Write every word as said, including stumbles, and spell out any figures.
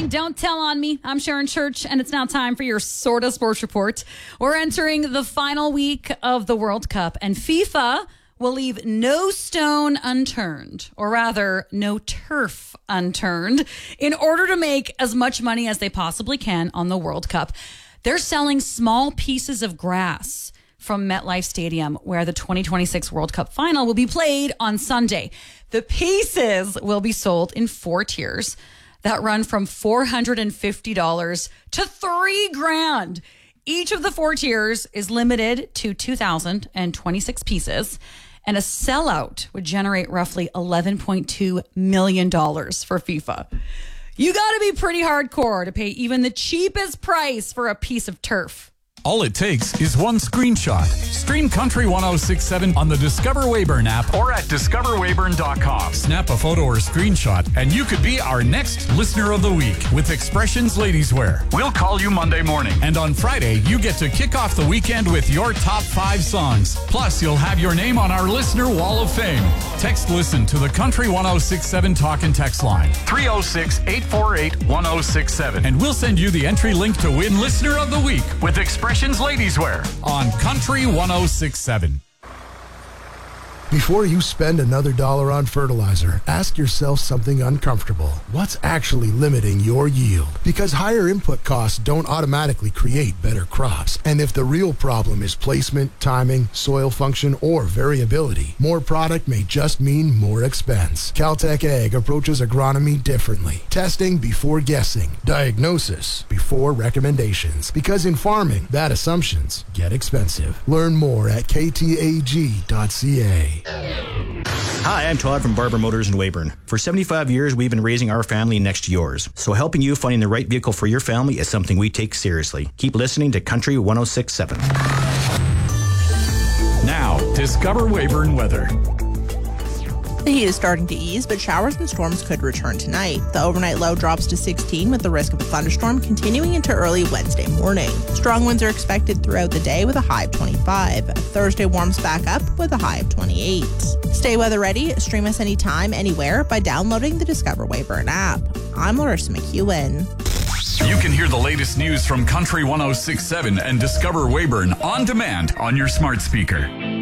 don't tell on me. I'm Sharon Church, and it's now time for your Sorta Sports Report. We're entering the final week of the World Cup, and FIFA will leave no stone unturned, or rather, no turf unturned, in order to make as much money as they possibly can on the World Cup. They're selling small pieces of grass from MetLife Stadium, where the twenty twenty-six World Cup final will be played on Sunday. The pieces will be sold in four tiers that run from four hundred fifty dollars to three grand. Each of the four tiers is limited to two thousand twenty-six pieces, and a sellout would generate roughly eleven point two million dollars for FIFA. You got to be pretty hardcore to pay even the cheapest price for a piece of turf. All it takes is one screenshot. Stream Country ten sixty-seven on the Discover Weyburn app or at discover weyburn dot com. Snap a photo or screenshot, and you could be our next Listener of the Week with Expressions Ladies Wear. We'll call you Monday morning. And on Friday, you get to kick off the weekend with your top five songs. Plus, you'll have your name on our Listener Wall of Fame. Text LISTEN to the Country ten sixty-seven talk and text line. three oh six, eight four eight, one oh six seven. And we'll send you the entry link to win Listener of the Week with Expressions Ladies Wear on Country ten sixty-seven. Before you spend another dollar on fertilizer, ask yourself something uncomfortable. What's actually limiting your yield? Because higher input costs don't automatically create better crops. And if the real problem is placement, timing, soil function, or variability, more product may just mean more expense. Caltech Ag approaches agronomy differently. Testing before guessing. Diagnosis before recommendations. Because in farming, bad assumptions get expensive. Learn more at k t a g dot c a. Hi, I'm Todd from Barber Motors in Weyburn. For seventy-five years, we've been raising our family next to yours. So helping you finding the right vehicle for your family is something we take seriously. Keep listening to Country ten sixty-seven. Now, Discover Weyburn weather. The heat is starting to ease, but showers and storms could return tonight. The overnight low drops to sixteen with the risk of a thunderstorm continuing into early Wednesday morning. Strong winds are expected throughout the day with a high of twenty-five. Thursday warms back up with a high of twenty-eight. Stay weather ready. Stream us anytime, anywhere by downloading the Discover Weyburn app. I'm Larissa McEwen. You can hear the latest news from Country ten sixty-seven and Discover Weyburn on demand on your smart speaker.